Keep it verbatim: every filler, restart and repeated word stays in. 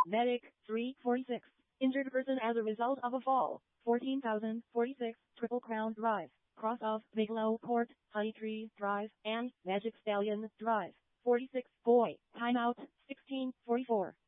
Medic, three forty-six. Injured person as a result of a fall. fourteen thousand forty-six. Triple Crown Drive. Cross of Bigelow Court, Honey Tree Drive, and Magic Stallion Drive. forty-six. Boy. Timeout. sixteen forty-four.